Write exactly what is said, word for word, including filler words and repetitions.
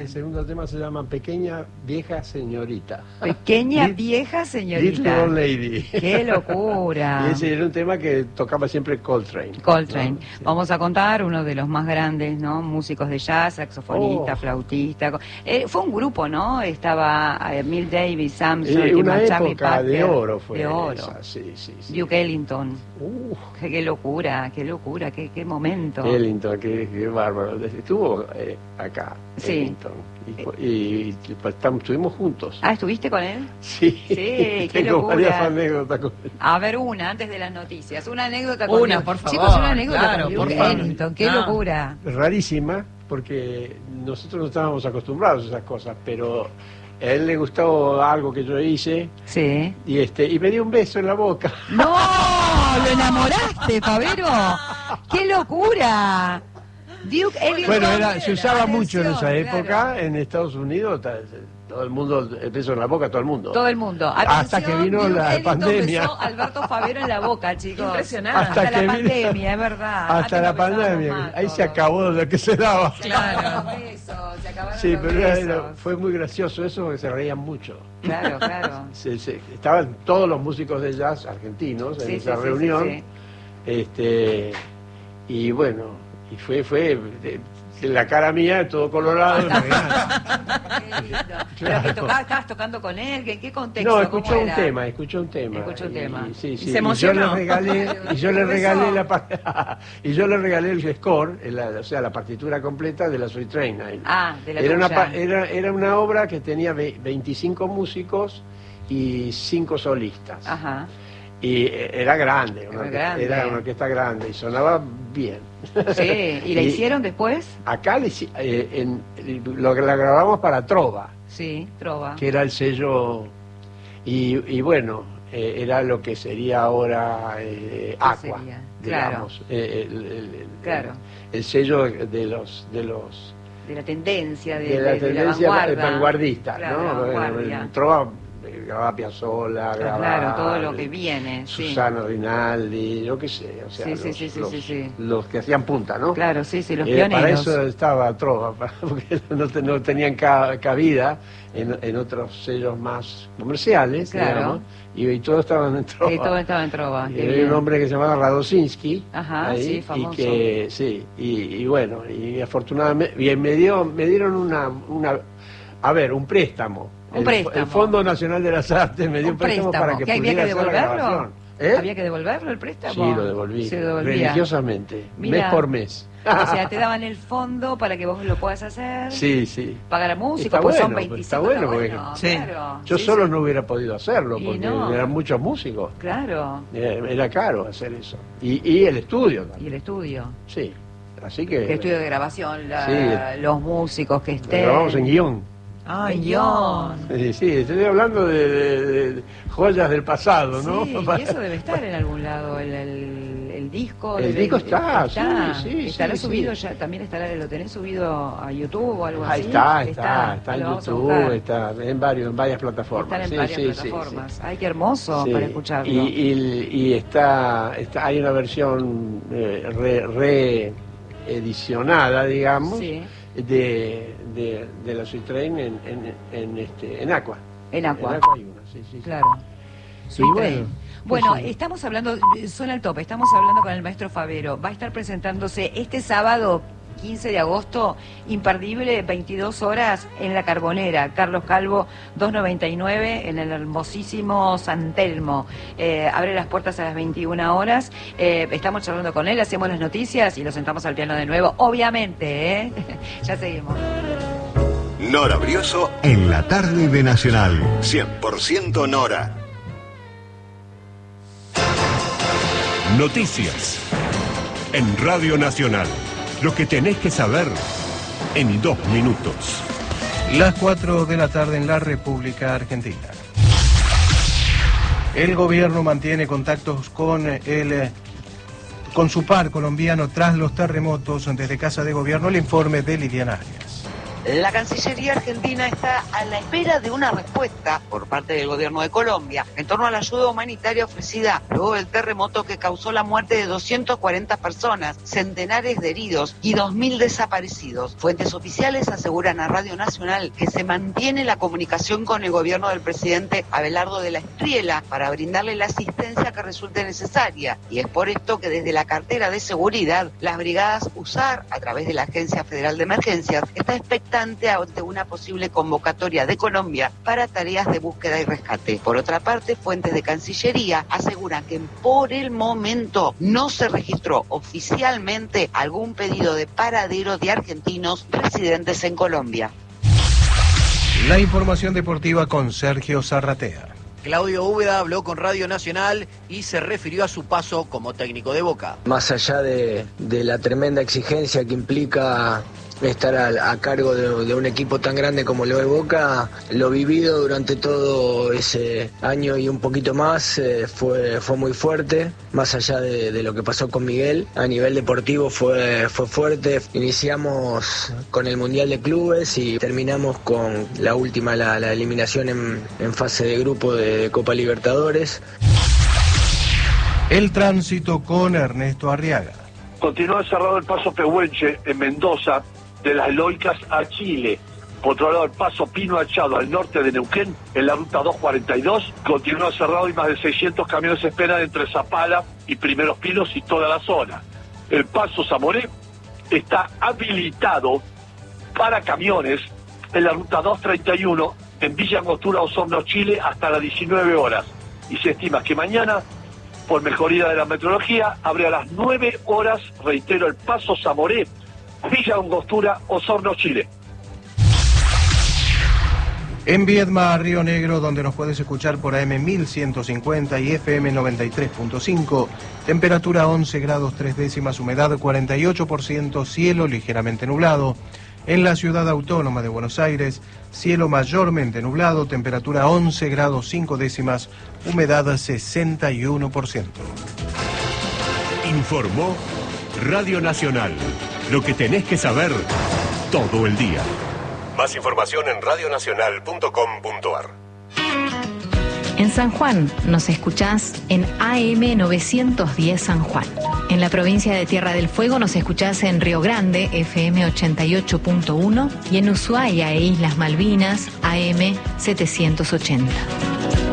El segundo tema se llama Pequeña Vieja Señorita. Pequeña Vieja Señorita. Little Old Lady. ¡Qué locura! Y ese era un tema que tocaba siempre Coltrane. Coltrane. ¿No? Sí. Vamos a contar uno de los más grandes, ¿no? Músicos de jazz, saxofonista, Oh. flautista. Eh, fue un grupo, ¿no? Estaba eh, Milt Davis, Samson, Eh, una Charlie época Parker, de oro fue de oro. esa, sí, sí, sí. Duke Ellington. Uh, Qué, qué locura, qué locura, qué, qué momento. Ellington, qué, qué bárbaro. Estuvo eh, acá, Sí. Ellington. Y, y, y pues, tam- estuvimos juntos. Ah, ¿estuviste con él? Sí, Sí, qué tengo locura. varias anécdotas con él. A ver, una, antes de las noticias. Una anécdota con Una, Duke. por favor, Chicos, una anécdota claro, con por Duke favor. Ellington. Qué Ah. locura. Rarísima, porque nosotros no estábamos acostumbrados a esas cosas, pero a él le gustó algo que yo hice Sí. y este y me dio un beso en la boca. ¡No! ¡Lo enamoraste, Pavero! ¡Qué locura! Duke Ellington. Bueno, era, se usaba mucho en esa Atención, época claro. en Estados Unidos, ta- todo el mundo, el beso en la boca, todo el mundo. Todo el mundo. Hasta Atención, que vino Duke la Ellington pandemia. besó a Alberto Favero en la boca, chicos. Impresionante. Hasta, Hasta la que vino- pandemia, es verdad. Hasta Antes la nos besábamos pandemia, más ahí se todos. acabó lo que se daba. Se acabaron los besos, se acabaron Sí, los pero era- besos. era- fue muy gracioso eso porque se reían mucho. Claro, claro. Se- se- estaban todos los músicos de jazz argentinos en Sí, esa sí, sí, reunión. sí, sí. Este, y bueno, y fue, fue de- de la cara mía, todo colorado. Qué lindo. Pero que Claro. tocaba, estabas tocando con él, ¿en qué contexto? No, ¿Cómo escuchó un era? tema, escuchó un tema. Escuchó un Y- tema. Y, sí, ¿Y sí, se y yo emocionó? le regalé, y yo le ¿Qué regalé besó? la par- y yo le regalé el score, la- o sea, la partitura completa de la Sweet Train. a él. Ah, de la era una tuya. pa- era, era una obra que tenía ve- veinticinco músicos y cinco solistas. Ajá. Y eh, era grande, una Era orquesta, grande. era una orquesta grande y sonaba bien. Sí, ¿y la hicieron después? Acá le hici- eh, en- lo que la grabamos para Trova, Sí, Trova. que era el sello, y, y bueno, eh, era lo que sería ahora eh, Aqua, sería? Claro. digamos, eh, el, el- el- Claro. el sello de los de los De la tendencia, de, de la de- de la tendencia vanguardia. vanguardista, Claro, ¿no? la Bueno, vanguardia. en Trova eh, grababa Piazzolla, grababa Claro, todo lo que viene, sí. Susana Rinaldi, yo qué sé, o sea, Sí, sí, los, sí, sí, los- sí, sí. los que hacían punta, ¿no? Claro, sí, sí, los Eh, pioneros. para eso estaba Trova, para- porque no, te- no tenían ca- cabida en, en otros sellos más comerciales, Claro. digamos, y, y todos estaban en Trova. Que todo estaba en Trova. Y qué había bien. un hombre que se llamaba Radosinski, Ajá, ahí, sí, famoso. y que sí, y, y bueno, y afortunadamente, y me dio, me dieron una, una, a ver, un préstamo. Un el, préstamo. el Fondo Nacional de las Artes me dio un, Un préstamo, préstamo. para que ¿Qué, había pudiera que hacer la devolverlo? grabación. ¿Eh? ¿Había que devolverlo el préstamo? Sí, lo devolví, Se devolvía. religiosamente, Mira. mes por mes. O sea, te daban el fondo para que vos lo puedas hacer. Sí, sí. Pagar a músicos, Está pues son bueno, veinticinco. está bueno, porque- Sí. Claro. Yo Sí, solo sí. no hubiera podido hacerlo, Y porque no. eran muchos músicos. Claro. Eh, Era caro hacer eso. Y, y el estudio Y también. el estudio. Sí. Así que El estudio de grabación, la- Sí. los músicos que estén. grabamos en guión. Ay, guión. Sí, sí, estoy hablando de, de- de joyas del pasado, ¿no? Sí, y eso debe estar en algún lado, el, el, el disco. El debe- disco está, sí, sí, Estará sí, subido sí. ya, también estará, lo tenés subido a YouTube o algo Ahí así. está, está, está en lo vamos a YouTube, buscar. está en varios, en varias plataformas. Están en Sí, varias sí, sí, plataformas. sí. Ay, qué hermoso Sí. para escucharlo. Y, y- y está, está, hay una versión eh, re- reedicionada, digamos, Sí. de, de, de la Sweet Train en, en, en, este, en Aqua. En Aqua. En Aqua hay una, sí, sí, sí. Claro. Sí, Y Train. bueno, Bueno, pues sí. estamos hablando, suena el tope, estamos hablando con el maestro Favero. Va a estar presentándose este sábado quince de agosto, imperdible, veintidós horas en La Carbonera, Carlos Calvo doscientos noventa y nueve, en el hermosísimo San Telmo. Eh, abre las puertas a las veintiuna horas. Eh, estamos charlando con él, hacemos las noticias y lo sentamos al piano de nuevo, obviamente, ¿eh? Ya seguimos. Nora Brioso en la tarde de Nacional. cien por ciento Nora. Noticias en Radio Nacional. Lo que tenés que saber en dos minutos. Las cuatro de la tarde en la República Argentina. El gobierno mantiene contactos con el con su par colombiano tras los terremotos. Desde Casa de Gobierno el informe de Liliana Arias. La Cancillería Argentina está a la espera de una respuesta por parte del gobierno de Colombia en torno a la ayuda humanitaria ofrecida luego del terremoto que causó la muerte de doscientas cuarenta personas, centenares de heridos y dos mil desaparecidos. Fuentes oficiales aseguran a Radio Nacional que se mantiene la comunicación con el gobierno del presidente Abelardo de la Espriella para brindarle la asistencia que resulte necesaria, y es por esto que desde la cartera de seguridad las brigadas U S A R, a través de la Agencia Federal de Emergencias, está expectante ante una posible convocatoria de Colombia para tareas de búsqueda y rescate. Por otra parte, fuentes de Cancillería aseguran que por el momento no se registró oficialmente algún pedido de paradero de argentinos residentes en Colombia. La información deportiva con Sergio Zarratea. Claudio Úbeda habló con Radio Nacional y se refirió a su paso como técnico de Boca. Más allá de, de la tremenda exigencia que implica estar a, a cargo de, de un equipo tan grande como lo de Boca, lo vivido durante todo ese año y un poquito más eh, fue, fue muy fuerte, más allá de, de lo que pasó con Miguel. A nivel deportivo fue, fue fuerte. Iniciamos con el Mundial de Clubes y terminamos con la última, la, la eliminación en, en fase de grupo de, de Copa Libertadores. El tránsito con Ernesto Arriaga. Continúa cerrado el paso Pehuenche en Mendoza, de las Loicas a Chile. Por otro lado, el paso Pino Achado al norte de Neuquén, en la ruta doscientos cuarenta y dos, continúa cerrado y más de seiscientos camiones esperan entre Zapala y Primeros Pinos y toda la zona. El paso Zamoré está habilitado para camiones en la ruta doscientos treinta y uno, en Villa Angostura, Osorno, Chile, hasta las diecinueve horas. Y se estima que mañana, por mejoría de la meteorología, abre a las nueve horas, reitero, el paso Zamoré, Villa Angostura, Osorno, Chile. En Viedma, Río Negro, donde nos puedes escuchar por A M mil ciento cincuenta y F M noventa y tres punto cinco, temperatura once grados tres décimas, humedad cuarenta y ocho por ciento, cielo ligeramente nublado. En la ciudad autónoma de Buenos Aires, cielo mayormente nublado, temperatura once grados cinco décimas, humedad sesenta y uno por ciento. Informó Radio Nacional. Lo que tenés que saber todo el día. Más información en radio nacional punto com punto a r. En San Juan nos escuchás en A M novecientos diez San Juan. En la provincia de Tierra del Fuego nos escuchás en Río Grande, F M ochenta y ocho punto uno, y en Ushuaia e Islas Malvinas, A M setecientos ochenta.